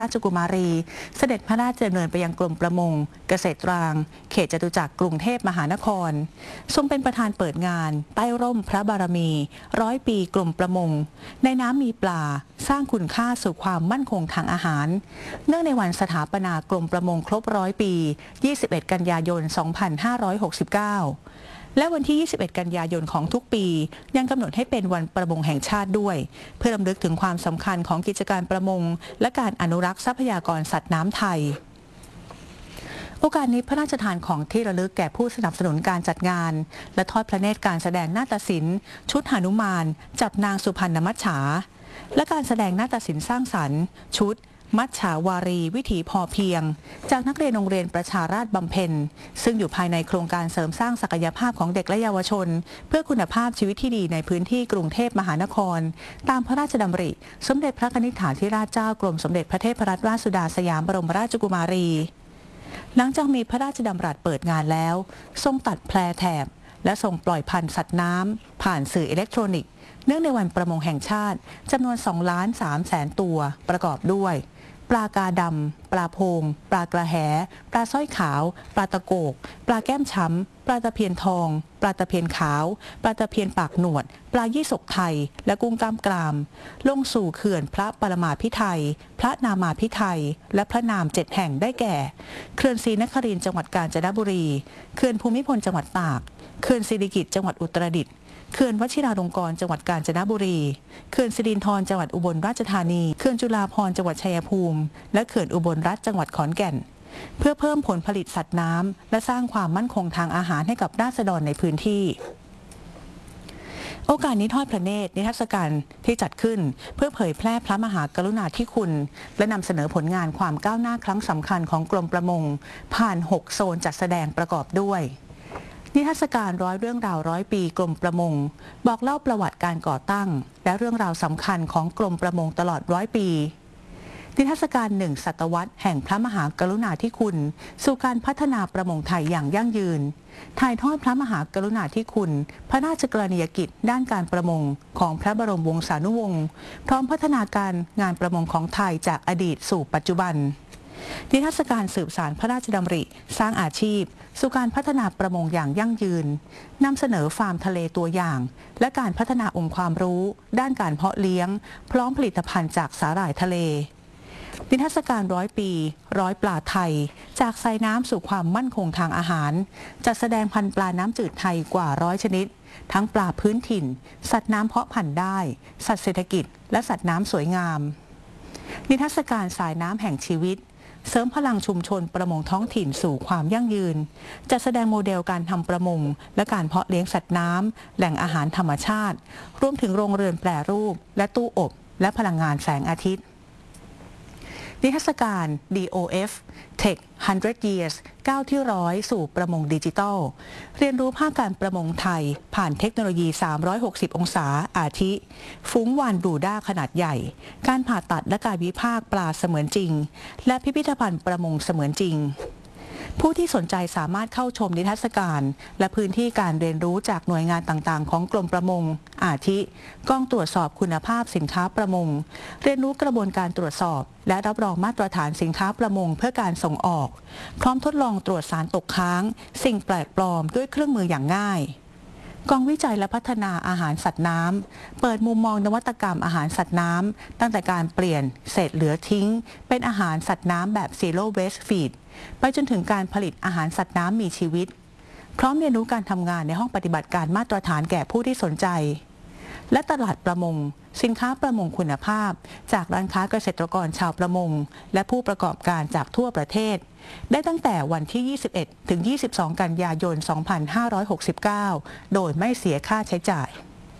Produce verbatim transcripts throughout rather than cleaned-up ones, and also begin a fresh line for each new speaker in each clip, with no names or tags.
ราชกุมารีเสด็จพระราชดำเนินไปยังกรมประมงเกษตรตรังเขตจตุจักรกรุงเทพมหานครทรงเป็นประธานเปิดงานใต้ร่มพระบารมีร้อยปีกรมประมงในน้ำมีปลาสร้างคุณค่าสู่ความมั่นคงทางอาหารเนื่องในวันสถาปนากรมประมงครบร้อยปียี่สิบเอ็ดกันยายนสองพันห้าร้อยหกสิบเก้าและวันที่ยี่สิบเอ็ดกันยายนของทุกปียังกำหนดให้เป็นวันประมงแห่งชาติด้วยเพื่อรำลึกถึงความสำคัญของกิจการประมงและการอนุรักษ์ทรัพยากรสัตว์น้ำไทยโอกาสนี้พระราชทานของที่ระลึกแก่ผู้สนับสนุนการจัดงานและทอดพระเนตรการแสดงนาฏศิลป์ชุดหนุมานจับนางสุพรรณมัจฉาและการแสดงนาฏศิลป์สร้างสรรค์ชุดมัจฉาวารีวิถีพอเพียงจากนักเรียนโรงเรียนประชาราษฎร์บำเพ็ญซึ่งอยู่ภายในโครงการเสริมสร้างศักยภาพของเด็กและเยาวชนเพื่อคุณภาพชีวิตที่ดีในพื้นที่กรุงเทพมหานครตามพระราชดำริสมเด็จพระนิธิฐาธิราชเจ้ากรมสมเด็จพระเทพรัตนราชสุดาสยามบรมราชกุมารีหลังจากมีพระราชดำรัสเปิดงานแล้วทรงตัดแพรแถบและส่งปล่อยพันธุ์สัตว์น้ำผ่านสื่ออิเล็กทรอนิกส์เนื่องในวันประมงแห่งชาติจำนวนสองล้านสามแสนตัวประกอบด้วยปลากาดำปลาโพงปลากระแหปลาสร้อยขาวปลาตะโกกปลาแก้มช้ำปลาตะเพียนทองปลาตะเพียนขาวปลาตะเพียนปากหนวดปลายี่สกไทยและกุ้งกล้ามกรามลงสู่เขื่อนพระปรมาภิไธยพระนามาภิไธยและพระนามเจ็ดแห่งได้แก่เขื่อนศรีนครินทร์จังหวัดกาญจนบุรีเขื่อนภูมิพลจังหวัดตากเขื่อนสิริกิติ์จังหวัดอุตรดิตถ์เขื่อนวชิราลงกรณ์จังหวัดกาญจนบุรีเขื่อนสิรินธรจังหวัดอุบลราชธานีเขื่อนจุฬาภรณ์จังหวัดชัยภูมิและเขื่อนอุบลรัฐจังหวัดขอนแก่นเพื่อเพิ่มผลผลิตสัตว์น้ำและสร้างความมั่นคงทางอาหารให้กับราษฎรในพื้นที่โอกาสนี้ทอดพระเนตรนิทรรศการที่จัดขึ้นเพื่อเผยแพร่พระมหากรุณาธิคุณและนำเสนอผลงานความก้าวหน้าครั้งสำคัญของกรมประมงผ่านหกโซนจัดแสดงประกอบด้วยนิทรรศการร้อยเรื่องราวร้อยปีกรมประมงบอกเล่าประวัติการก่อตั้งและเรื่องราวสำคัญของกรมประมงตลอดร้อยปีนิทรรศการหนึ่งศตวรรษแห่งพระมหากรุณาธิคุณสู่การพัฒนาประมงไทยอย่างยั่งยืนถ่ายทอดพระมหากรุณาธิคุณพระราชกรณียกิจด้านการประมงของพระบรมวงศานุวงศ์พร้อมพัฒนาการงานประมงของไทยจากอดีตสู่ปัจจุบันนิทรรศการสืบสานพระราชดำริสร้างอาชีพสู่การพัฒนาประมงอย่างยั่งยืนนำเสนอฟาร์มทะเลตัวอย่างและการพัฒนาองค์ความรู้ด้านการเพาะเลี้ยงพร้อมผลิตภัณฑ์จากสาหร่ายทะเลนิทรรศการร้อยปีร้อยปลาไทยจากไซน้ำสู่ความมั่นคงทางอาหารจัดแสดงพันธุ์ปลาน้ำจืดไทยกว่าร้อยชนิดทั้งปลาพื้นถิ่นสัตว์น้ำเพาะพันธุ์ได้สัตว์เศรษฐกิจและสัตว์น้ำสวยงามนิทรรศการสายน้ำแห่งชีวิตเสริมพลังชุมชนประมงท้องถิ่นสู่ความยั่งยืนจัดแสดงโมเดลการทำประมงและการเพาะเลี้ยงสัตว์น้ำแหล่งอาหารธรรมชาติรวมถึงโรงเรือนแปรรูปและตู้อบและพลังงานแสงอาทิตย์นิทรรศการ ดี โอ เอฟ Tech หนึ่งร้อย years ก้าวที่ร้อยสู่ประมงดิจิทัลเรียนรู้ภาคการประมงไทยผ่านเทคโนโลยีสามร้อยหกสิบองศาอาทิฟุ้งวานบรูด้าขนาดใหญ่การผ่าตัดและการวิพากษ์ปลาเสมือนจริงและพิพิธภัณฑ์ประมงเสมือนจริงผู้ที่สนใจสามารถเข้าชมนิทรรศการและพื้นที่การเรียนรู้จากหน่วยงานต่างๆของกรมประมงอาทิกองตรวจสอบคุณภาพสินค้าประมงเรียนรู้กระบวนการตรวจสอบและรับรองมาตรฐานสินค้าประมงเพื่อการส่งออกพร้อมทดลองตรวจสารตกค้างสิ่งแปลกปลอมด้วยเครื่องมืออย่างง่ายกองวิจัยและพัฒนาอาหารสัตว์น้ำเปิดมุมมองนวัตกรรมอาหารสัตว์น้ำตั้งแต่การเปลี่ยนเศษเหลือทิ้งเป็นอาหารสัตว์น้ำแบบ Zero Waste Feed ไปจนถึงการผลิตอาหารสัตว์น้ำมีชีวิตพร้อมเรียนรู้การทำงานในห้องปฏิบัติการมาตรฐานแก่ผู้ที่สนใจและตลาดประมงสินค้าประมงคุณภาพจากร้านค้าเกษตรกรชาวประมงและผู้ประกอบการจากทั่วประเทศได้ตั้งแต่วันที่ยี่สิบเอ็ดถึงยี่สิบสองกันยายนสองพันห้าร้อยหกสิบเก้าโดยไม่เสียค่าใช้จ่าย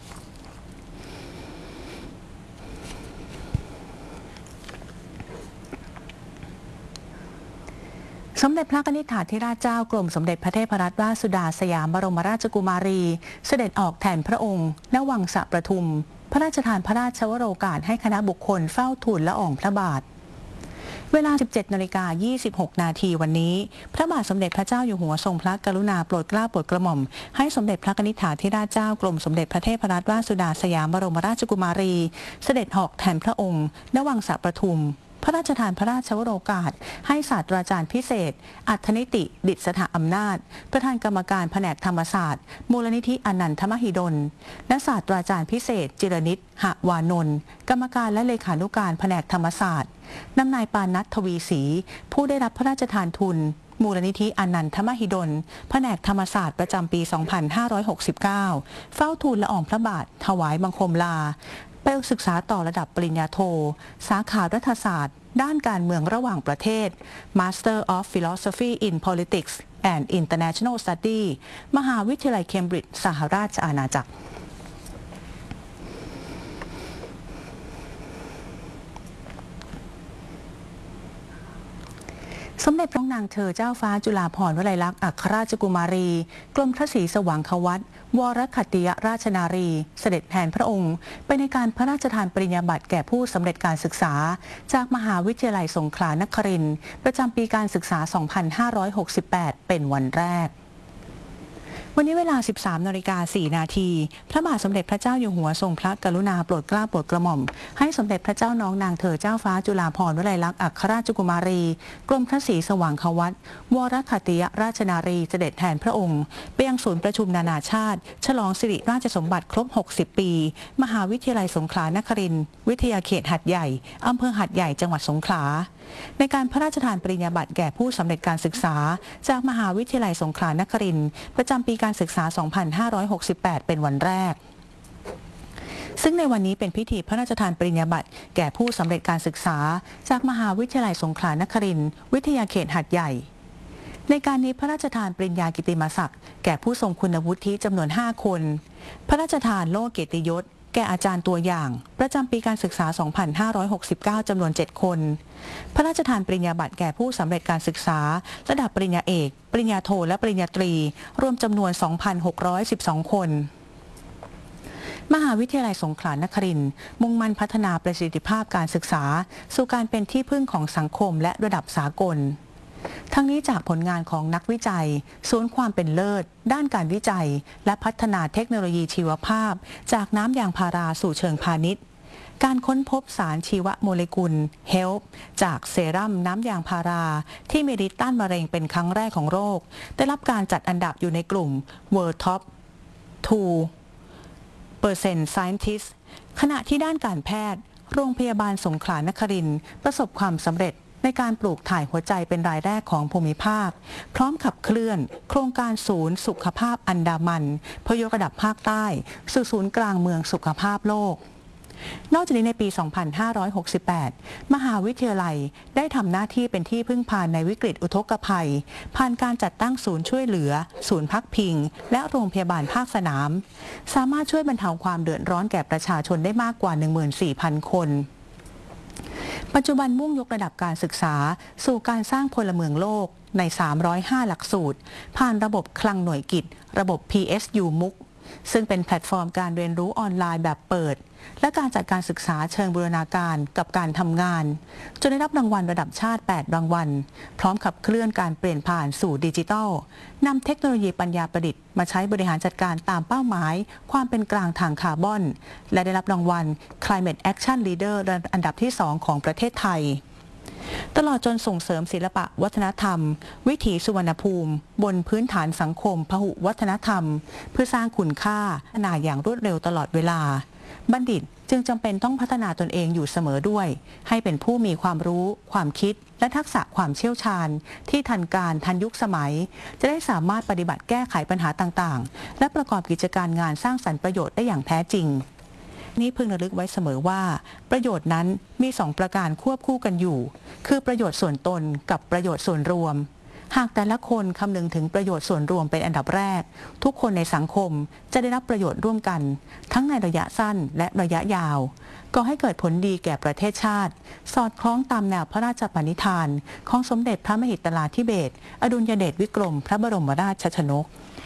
สมเด็จพระนิธิฐาธิราชเจ้ากรมสมเด็จพระเทพรัตนราชสุดาสยามบรมราชกุมารีเสด็จออกแทนพระองค์ณวังสะประทุมพระราชทานพระราชวโรกาสให้คณะบุคคลเฝ้าทูลละอองพระบาทเวลา สิบเจ็ดนาฬิกายี่สิบหกนาทีวันนี้พระบาทสมเด็จพระเจ้าอยู่หัวทรงพระกรุณาโปรดเกล้าโปรดกระหม่อมให้สมเด็จพระนิธิฐาธิราชเจ้ากรมสมเด็จพระเทพรัตนราชสุดาสยามบรมราชกุมารีเสด็จออกแทนพระองค์ณวังสะประทุมพระราชทานพระราชวโรกาสให้ศาสตราจารย์พิเศษอัธนิติดิษฐอำนาจประธานกรรมการแผนกธรรมศาสตร์มูลนิธิอนันทมหิดลและศาสตราจารย์พิเศษจิรนิตหวานนท์กรรมการและเลขานุการแผนกธรรมศาสตร์นำนายปานัททวีศรีผู้ได้รับพระราชทานทุนมูลนิธิอนันทมหิดลแผนกธรรมศาสตร์ประจำปี สองพันห้าร้อยหกสิบเก้า เฝ้าทูลละอองพระบาทถวายบังคมลาไปศึกษาต่อระดับปริญญาโทสาขารัฐศาสตร์ด้านการเมืองระหว่างประเทศ Master of Philosophy in Politics and International Study มหาวิทยาลัยเคมบริดจ์สหราชอาณาจักรสมเด็จพระนางเธอเจ้าฟ้าจุฬาภรณ์วลัยลักษณ์อัครราชกุมารีกรมพระศรีสว่างควัตรวรคัตติยราชนารีเสด็จแทนพระองค์ไปในการพระราชทานปริญญาบัตรแก่ผู้สำเร็จการศึกษาจากมหาวิทยาลัยสงขลานครินทร์ประจำปีการศึกษา สองพันห้าร้อยหกสิบแปด เป็นวันแรกวันนี้เวลา สิบสามนาฬิกาสี่นาทีพระบาทสมเด็จพระเจ้าอยู่หัวทรงพระกรุณาโปรดเกล้าโปรดกระหม่อมให้สมเด็จพระเจ้าน้องนางเธอเจ้าฟ้าจุฬาภรณ์วลัยลักษณ์อัครราชกุมารีกรมพระศรีสว่างควัตรวรคัตติยราชนารีเสด็จแทนพระองค์ไปยังศูนย์ประชุมนานาชาติฉลองสิริราชสมบัติครบหกสิบปีมหาวิทยาลัยสงขลานครินทร์วิทยาเขตหัดใหญ่อำเภอหัดใหญ่จังหวัดสงขลาในการพระราชทานปริญญาบัตรแก่ผู้สำเร็จการศึกษาจากมหาวิทยาลัยสงขลานครินทร์ประจำปีการศึกษา สองพันห้าร้อยหกสิบแปด เป็นวันแรกซึ่งในวันนี้เป็นพิธีพระราชทานปริญญาบัตรแก่ผู้สำเร็จการศึกษาจากมหาวิทยาลัยสงขลานครินทร์วิทยาเขตหัดใหญ่ในการนี้พระราชทานปริญญากิตติมศักดิ์แก่ผู้ทรงคุณวุฒิจำนวนห้าคนพระราชทานโล่เกียรติยศแก่อาจารย์ตัวอย่างประจำปีการศึกษา สองพันห้าร้อยหกสิบเก้า จำนวนเจ็ดคนพระราชทานปริญญาบัตรแก่ผู้สำเร็จการศึกษาระดับปริญญาเอกปริญญาโทและปริญญาตรีรวมจำนวน สองพันหกร้อยสิบสอง คนมหาวิทยาลัยสงขลานครินทร์มุ่งมั่นพัฒนาประสิทธิภาพการศึกษาสู่การเป็นที่พึ่งของสังคมและระดับสากลทั้งนี้จากผลงานของนักวิจัยศูนย์ความเป็นเลิศด้านการวิจัยและพัฒนาเทคโนโลยีชีวภาพจากน้ำยางพาราสู่เชิงพาณิชย์การค้นพบสารชีวโมเลกุล เฮลป์ จากเซรั่มน้ำยางพาราที่มีฤทธิ์ต้านมะเร็งเป็นครั้งแรกของโรคได้รับการจัดอันดับอยู่ในกลุ่ม World Top ทูเปอร์เซ็นต์ Scientists ขณะที่ด้านการแพทย์โรงพยาบาลสงขลานครินทร์ประสบความสำเร็จในการปลูกถ่ายหัวใจเป็นรายแรกของภูมิภาคพร้อมขับเคลื่อนโครงการศูนย์สุขภาพอันดามันเพื่อยกระดับภาคใต้สู่ศูนย์กลางเมืองสุขภาพโลกนอกจากนี้ในปี สองพันห้าร้อยหกสิบแปด มหาวิทยาลัยได้ทำหน้าที่เป็นที่พึ่งพาในวิกฤตอุทกภัยผ่านการจัดตั้งศูนย์ช่วยเหลือศูนย์พักพิงและโรงพยาบาลภาคสนามสามารถช่วยบรรเทาความเดือดร้อนแก่ประชาชนได้มากกว่า หนึ่งหมื่นสี่พัน คนปัจจุบันมุ่งยกระดับการศึกษาสู่การสร้างพลเมืองโลกในสามร้อยห้าหลักสูตรผ่านระบบคลังหน่วยกิจระบบ พี เอส ยู มุก ซึ่งเป็นแพลตฟอร์มการเรียนรู้ออนไลน์แบบเปิดและการจัดการศึกษาเชิงบูรณาการกับการทำงานจนได้รับรางวัลระดับชาติแปดรางวัลพร้อมขับเคลื่อนการเปลี่ยนผ่านสู่ดิจิทัลนำเทคโนโลยีปัญญาประดิษฐ์มาใช้บริหารจัดการตามเป้าหมายความเป็นกลางทางคาร์บอนและได้รับรางวัล Climate Action Leader อันดับที่สองของประเทศไทยตลอดจนส่งเสริมศิลปะวัฒนธรรมวิถีสุวรรณภูมิบนพื้นฐานสังคมพหุวัฒนธรรมเพื่อสร้างคุณค่าพัฒนาอย่างรวดเร็วตลอดเวลาบัณฑิตจึงจำเป็นต้องพัฒนาตนเองอยู่เสมอด้วยให้เป็นผู้มีความรู้ความคิดและทักษะความเชี่ยวชาญที่ทันการทันยุคสมัยจะได้สามารถปฏิบัติแก้ไขปัญหาต่างๆและประกอบกิจการงานสร้างสรรค์ประโยชน์ได้อย่างแท้จริงนี่พึงระลึกไว้เสมอว่าประโยชน์นั้นมีสองประการควบคู่กันอยู่คือประโยชน์ส่วนตนกับประโยชน์ส่วนรวมหากแต่ละคนคำนึงถึงประโยชน์ส่วนรวมเป็นอันดับแรกทุกคนในสังคมจะได้รับประโยชน์ร่วมกันทั้งในระยะสั้นและระยะยาวก่อให้เกิดผลดีแก่ประเทศชาติสอดคล้องตามแนวพระราชปณิธานของสมเด็จพระมหิดลาธิเบศรอดุลยเดชวิกรมพระบรมราชชนก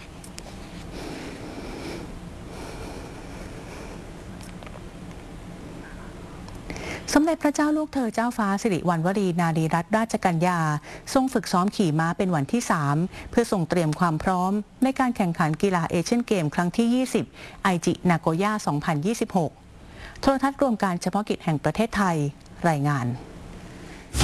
สมเด็จพระเจ้าลูกเธอเจ้าฟ้าสิริวัณวรีนารีรัตนราชกัญญาทรงฝึกซ้อมขี่ม้าเป็นวันที่สามเพื่อส่งเตรียมความพร้อมในการแข่งขันกีฬาเอเชียนเกมครั้งที่ยี่สิบไอจินาโกย่าสองพันยี่สิบหกโทรทัศน์รวมการเฉพาะกิจแห่งประเทศไทยรายงาน